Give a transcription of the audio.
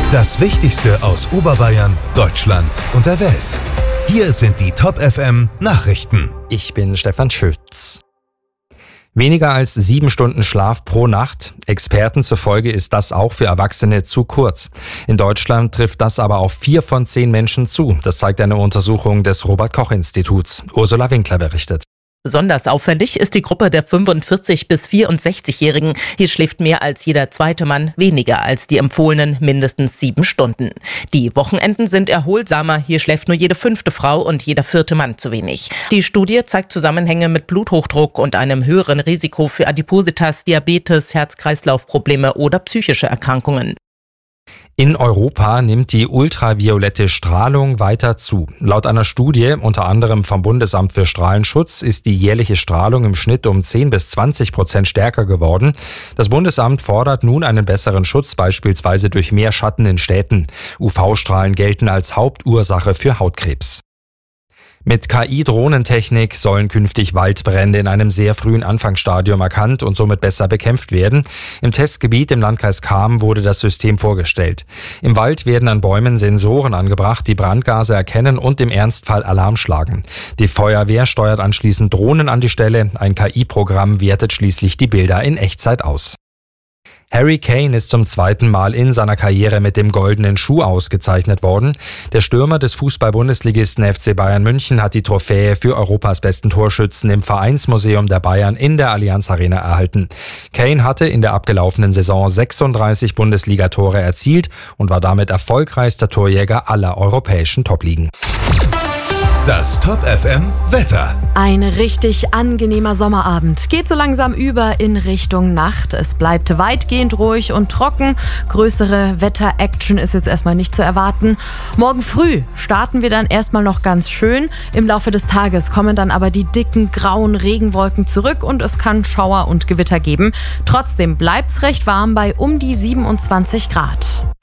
Das Wichtigste aus Oberbayern, Deutschland und der Welt. Hier sind die Top FM Nachrichten. Ich bin Stefan Schütz. Weniger als 7 Stunden Schlaf pro Nacht. Experten zufolge ist das auch für Erwachsene zu kurz. In Deutschland trifft das aber auf 4 von 10 Menschen zu. Das zeigt eine Untersuchung des Robert-Koch-Instituts. Ursula Winkler berichtet. Besonders auffällig ist die Gruppe der 45- bis 64-Jährigen. Hier schläft mehr als jeder zweite Mann weniger als die empfohlenen mindestens 7 Stunden. Die Wochenenden sind erholsamer. Hier schläft nur jede 5. Frau und jeder 4. Mann zu wenig. Die Studie zeigt Zusammenhänge mit Bluthochdruck und einem höheren Risiko für Adipositas, Diabetes, Herz-Kreislauf-Probleme oder psychische Erkrankungen. In Europa nimmt die ultraviolette Strahlung weiter zu. Laut einer Studie, unter anderem vom Bundesamt für Strahlenschutz, ist die jährliche Strahlung im Schnitt um 10 bis 20% stärker geworden. Das Bundesamt fordert nun einen besseren Schutz, beispielsweise durch mehr Schatten in Städten. UV-Strahlen gelten als Hauptursache für Hautkrebs. Mit KI-Drohnentechnik sollen künftig Waldbrände in einem sehr frühen Anfangsstadium erkannt und somit besser bekämpft werden. Im Testgebiet im Landkreis Cham wurde das System vorgestellt. Im Wald werden an Bäumen Sensoren angebracht, die Brandgase erkennen und im Ernstfall Alarm schlagen. Die Feuerwehr steuert anschließend Drohnen an die Stelle. Ein KI-Programm wertet schließlich die Bilder in Echtzeit aus. Harry Kane ist zum 2. Mal in seiner Karriere mit dem Goldenen Schuh ausgezeichnet worden. Der Stürmer des Fußball-Bundesligisten FC Bayern München hat die Trophäe für Europas besten Torschützen im Vereinsmuseum der Bayern in der Allianz Arena erhalten. Kane hatte in der abgelaufenen Saison 36 Bundesligatore erzielt und war damit erfolgreichster Torjäger aller europäischen Topligen. Das Top FM Wetter. Ein richtig angenehmer Sommerabend. Geht so langsam über in Richtung Nacht. Es bleibt weitgehend ruhig und trocken. Größere Wetter-Action ist jetzt erstmal nicht zu erwarten. Morgen früh starten wir dann erstmal noch ganz schön. Im Laufe des Tages kommen dann aber die dicken grauen Regenwolken zurück und es kann Schauer und Gewitter geben. Trotzdem bleibt's recht warm bei um die 27 Grad.